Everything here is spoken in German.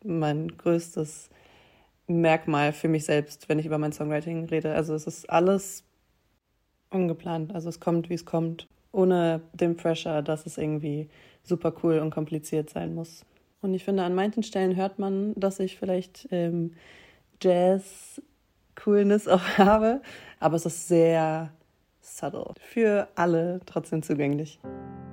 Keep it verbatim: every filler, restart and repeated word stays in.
mein größtes Merkmal für mich selbst, wenn ich über mein Songwriting rede. Also es ist alles ungeplant. Also es kommt, wie es kommt, ohne den Pressure, dass es irgendwie super cool und kompliziert sein muss. Und ich finde, an manchen Stellen hört man, dass ich vielleicht ähm, Jazz-Coolness auch habe, aber es ist sehr subtle. Für alle trotzdem zugänglich.